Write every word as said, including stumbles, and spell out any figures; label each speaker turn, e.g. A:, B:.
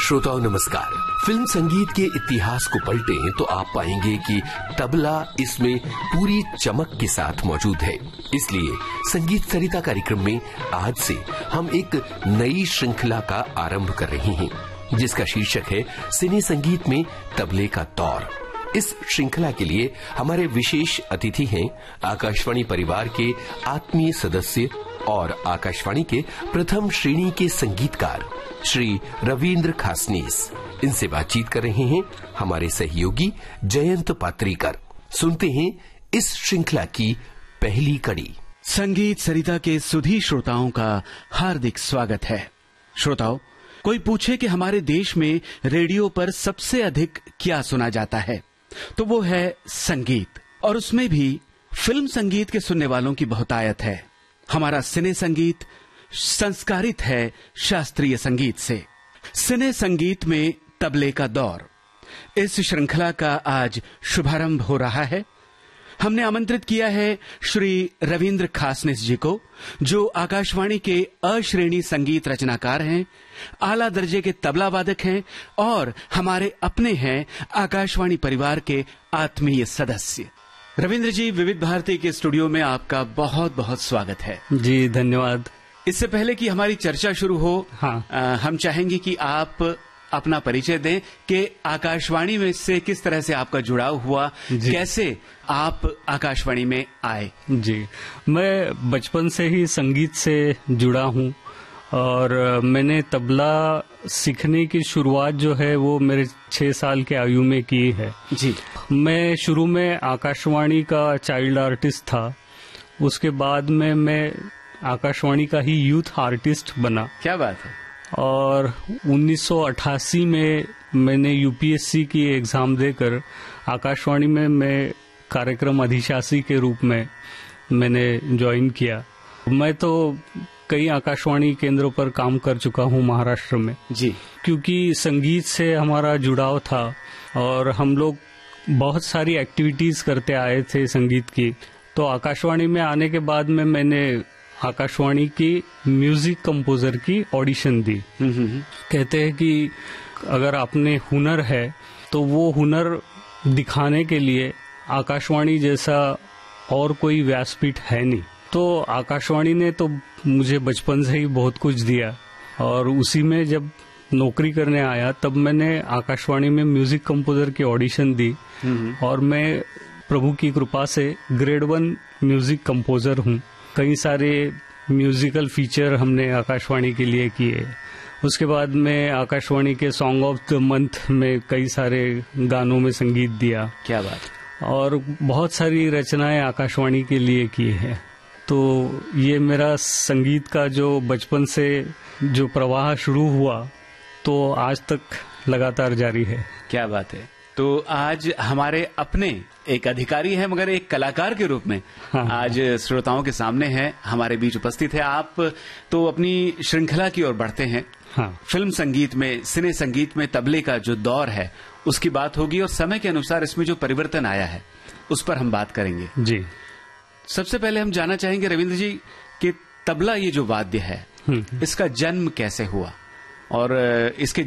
A: श्रोताओं नमस्कार। फिल्म संगीत के इतिहास को पलटें तो आप पाएंगे कि तबला इसमें पूरी चमक के साथ मौजूद है। इसलिए संगीत सरिता कार्यक्रम में आज से हम एक नई श्रृंखला का आरंभ कर रहे हैं, जिसका शीर्षक है सिने संगीत में तबले का दौर। इस श्रृंखला के लिए हमारे विशेष अतिथि हैं आकाशवाणी परिवार के आत्मीय सदस्य और आकाशवाणी के प्रथम श्रेणी के संगीतकार श्री रविंद्र खासनीस। इनसे बातचीत कर रहे हैं हमारे सहयोगी जयंत पात्रीकर। सुनते हैं इस श्रृंखला की पहली कड़ी।
B: संगीत सरिता के सुधी श्रोताओं का हार्दिक स्वागत है। श्रोताओं, कोई पूछे कि हमारे देश में रेडियो पर सबसे अधिक क्या सुना जाता है, तो वो है संगीत, और उसमें भी फिल्म संगीत के सुनने वालों की बहुतायत है। हमारा सिने संगीत संस्कारित है शास्त्रीय संगीत से। सिने संगीत में तबले का दौर, इस श्रृंखला का आज शुभारंभ हो रहा है। हमने आमंत्रित किया है श्री रविंद्र खासनीस जी को, जो आकाशवाणी के अश्रेणी संगीत रचनाकार हैं, आला दर्जे के तबला वादक हैं और हमारे अपने हैं आकाशवाणी परिवार के आत्मीय सदस्य। रविंद्र जी, विविध भारती के स्टूडियो में आपका बहुत बहुत स्वागत है।
C: जी धन्यवाद।
B: इससे पहले कि हमारी चर्चा शुरू हो,
C: हाँ।
B: आ, हम चाहेंगे कि आप अपना परिचय दें कि आकाशवाणी में से किस तरह से आपका जुड़ाव हुआ, कैसे आप आकाशवाणी में आए।
C: जी, मैं बचपन से ही संगीत से जुड़ा हूँ और मैंने तबला सीखने की शुरुआत जो है वो मेरे छह साल के आयु में की है। जी, मैं शुरू में आकाशवाणी का चाइल्ड आर्टिस्ट था। उसके बाद में मैं आकाशवाणी का ही यूथ आर्टिस्ट बना।
B: क्या बात है।
C: और उन्नीस सौ अट्ठासी में मैंने यूपीएससी की एग्जाम देकर आकाशवाणी में मैं कार्यक्रम अधिशासी के रूप में मैंने ज्वाइन किया। मैं तो कई आकाशवाणी केंद्रों पर काम कर चुका हूँ महाराष्ट्र में। जी, क्योंकि संगीत से हमारा जुड़ाव था और हम लोग बहुत सारी एक्टिविटीज करते आए थे संगीत की। तो आकाशवाणी में आने के बाद में मैंने आकाशवाणी की म्यूजिक कंपोजर की ऑडिशन दी। कहते हैं कि अगर आपने हुनर है तो वो हुनर दिखाने के लिए आकाशवाणी जैसा और कोई व्यासपीठ है नहीं। तो आकाशवाणी ने तो मुझे बचपन से ही बहुत कुछ दिया और उसी में जब नौकरी करने आया तब मैंने आकाशवाणी में म्यूजिक कंपोजर की ऑडिशन दी और मैं प्रभु की कृपा से ग्रेड वन म्यूजिक कंपोजर हूँ। कई सारे म्यूजिकल फीचर हमने आकाशवाणी के लिए किए। उसके बाद में आकाशवाणी के सॉन्ग ऑफ द मंथ में कई सारे गानों में संगीत दिया।
B: क्या बात।
C: और बहुत सारी रचनाएं आकाशवाणी के लिए की है। तो ये मेरा संगीत का जो बचपन से जो प्रवाह शुरू हुआ तो आज तक लगातार जारी है।
B: क्या बात है। तो आज हमारे अपने एक अधिकारी हैं मगर एक कलाकार के रूप में हाँ। आज श्रोताओं के सामने हैं, हमारे बीच उपस्थित है। आप तो अपनी श्रृंखला की ओर बढ़ते हैं। हाँ। फिल्म संगीत में, सिने संगीत में तबले का जो दौर है उसकी बात होगी और समय के अनुसार इसमें जो परिवर्तन आया है उस पर हम बात करेंगे। जी, सबसे पहले हम जानना चाहेंगे रविंद्र जी कि तबला ये जो वाद्य है इसका जन्म कैसे हुआ और इसके